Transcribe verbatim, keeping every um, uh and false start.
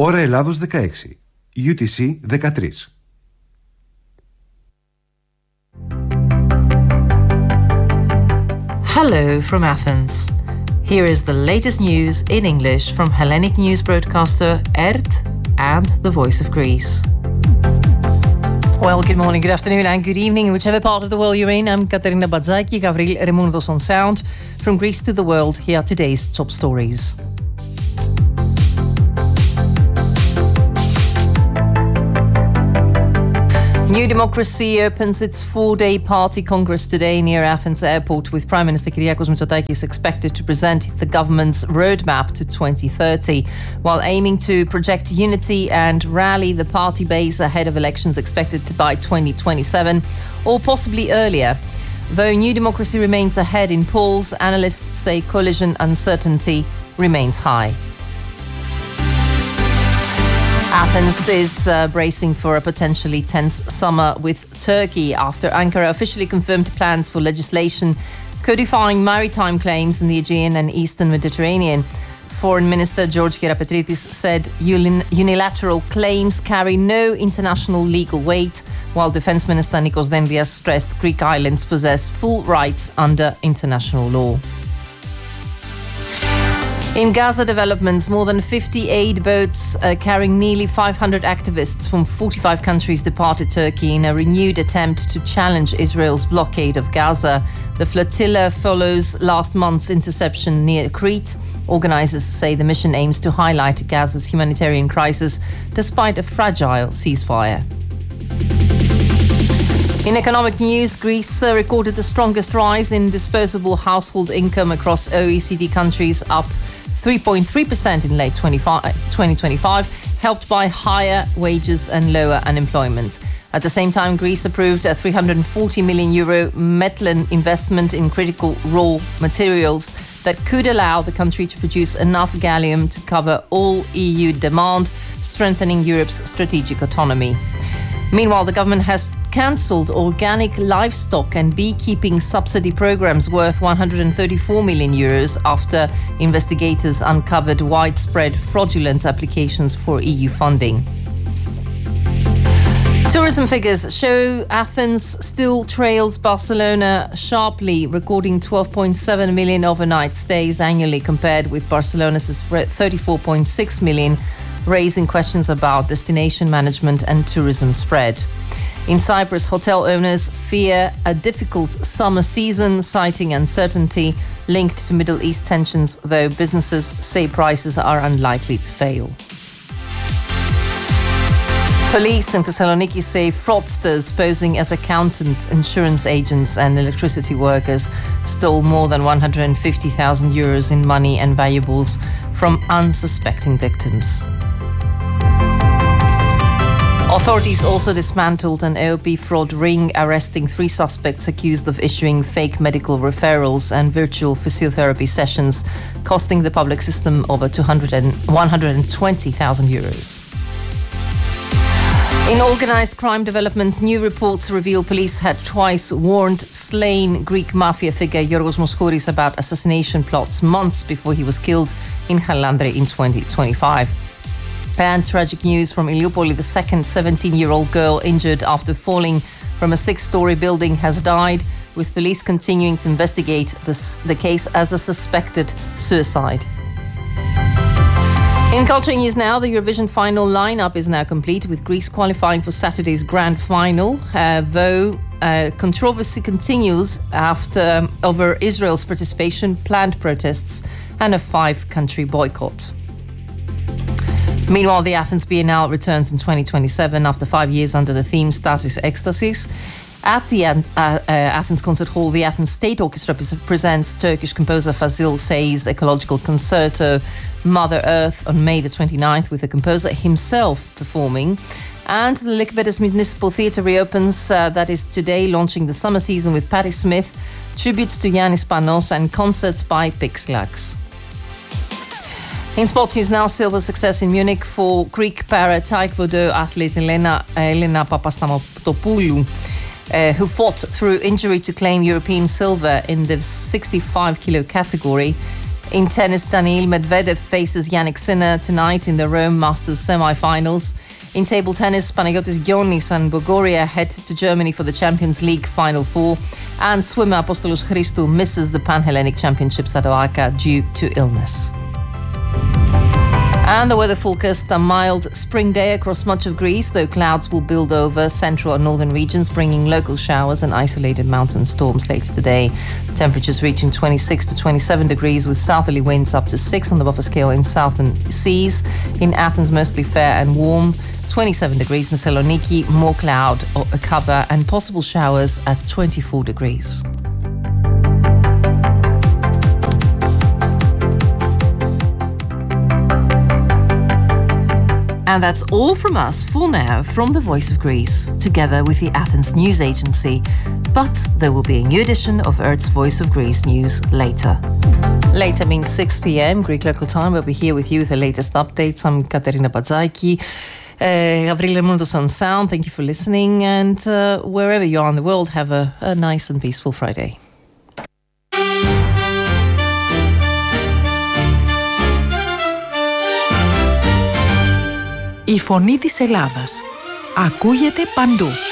Ώρα Ελλάδος δεκαέξι, γιου τι σι δεκατρία. Hello from Athens. Here is the latest news in English from Hellenic news broadcaster E R T and the Voice of Greece. Well, good morning, good afternoon and good evening in whichever part of the world you're in. I'm Katerina Badzaki, Gavril Remoundos on sound. From Greece to the world, here are today's top stories. New Democracy opens its four-day party congress today near Athens airport, with Prime Minister Kyriakos Mitsotakis expected to present the government's roadmap to twenty thirty, while aiming to project unity and rally the party base ahead of elections expected by twenty twenty-seven or possibly earlier. Though New Democracy remains ahead in polls, analysts say coalition uncertainty remains high. Athens is uh, bracing for a potentially tense summer with Turkey after Ankara officially confirmed plans for legislation codifying maritime claims in the Aegean and Eastern Mediterranean. Foreign Minister George Kerapetritis said unilateral claims carry no international legal weight, while Defence Minister Nikos Dendias stressed Greek islands possess full rights under international law. In Gaza developments, more than fifty aid boats uh, carrying nearly five hundred activists from forty-five countries departed Turkey in a renewed attempt to challenge Israel's blockade of Gaza. The flotilla follows last month's interception near Crete. Organisers say the mission aims to highlight Gaza's humanitarian crisis despite a fragile ceasefire. In economic news, Greece uh, recorded the strongest rise in disposable household income across O E C D countries, up three point three percent in late twenty twenty-five, helped by higher wages and lower unemployment. At the same time, Greece approved a three hundred forty million euro Metlen investment in critical raw materials that could allow the country to produce enough gallium to cover all E U demand, strengthening Europe's strategic autonomy. Meanwhile, the government has cancelled organic livestock and beekeeping subsidy programs worth one hundred thirty-four million euros after investigators uncovered widespread fraudulent applications for E U funding. Tourism figures show Athens still trails Barcelona sharply, recording twelve point seven million overnight stays annually compared with Barcelona's thirty-four point six million, raising questions about destination management and tourism spread. In Cyprus, hotel owners fear a difficult summer season, citing uncertainty linked to Middle East tensions, though businesses say prices are unlikely to fail. Police in Thessaloniki say fraudsters posing as accountants, insurance agents and electricity workers stole more than one hundred fifty thousand euros in money and valuables from unsuspecting victims. Authorities also dismantled an A O P fraud ring, arresting three suspects accused of issuing fake medical referrals and virtual physiotherapy sessions, costing the public system over one hundred twenty thousand euros. In organised crime developments, new reports reveal police had twice warned slain Greek mafia figure Yorgos Moschouris about assassination plots months before he was killed in Halandri in twenty twenty-five. And tragic news from Iliopoli: the second seventeen-year-old girl injured after falling from a six-story building has died, with police continuing to investigate this, the case as a suspected suicide. In culture news now, the Eurovision final lineup is now complete, with Greece qualifying for Saturday's grand final, uh, though uh, controversy continues after over Israel's participation, planned protests and a five-country boycott. Meanwhile, the Athens Biennale returns in twenty twenty-seven after five years under the theme Stasis Ekstasis. At the uh, uh, Athens Concert Hall, the Athens State Orchestra presents Turkish composer Fazil Say's ecological concerto Mother Earth on May the twenty-ninth, with the composer himself performing. And the Lycabettus Municipal Theatre reopens, uh, that is today, launching the summer season with Patti Smith, tributes to Yannis Panos and concerts by Pixlax. In sports news now, silver success in Munich for Greek para taekwondo athlete Elena, Elena Papastamopoulou, uh, who fought through injury to claim European silver in the sixty-five kilo category. In tennis, Daniil Medvedev faces Yannick Sinner tonight in the Rome Masters semi-finals. In table tennis, Panagiotis Giannis and Bogoria head to Germany for the Champions League Final Four. And swimmer Apostolos Christou misses the Pan-Hellenic Championships at Oaxaca due to illness. And the weather forecast: a mild spring day across much of Greece, though clouds will build over central and northern regions, bringing local showers and isolated mountain storms later today. The temperatures reaching twenty-six to twenty-seven degrees with southerly winds up to six on the buffer scale in southern seas. In Athens, mostly fair and warm. twenty-seven degrees in Thessaloniki, more cloud or cover and possible showers at twenty-four degrees. And that's all from us for now from the Voice of Greece, together with the Athens News Agency. But there will be a new edition of Earth's Voice of Greece news later. Later means six p.m. Greek local time. We'll be here with you with the latest updates. I'm Katerina Badzaiki. Uh, Gavril Mundos on sound. Thank you for listening. And uh, wherever you are in the world, have a, a nice and peaceful Friday. Η φωνή της Ελλάδας ακούγεται παντού.